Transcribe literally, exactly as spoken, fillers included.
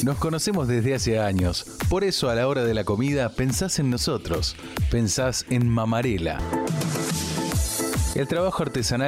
Nos conocemos desde hace años, por eso a la hora de la comida pensás en nosotros, pensás en Mamarela. El trabajo artesanal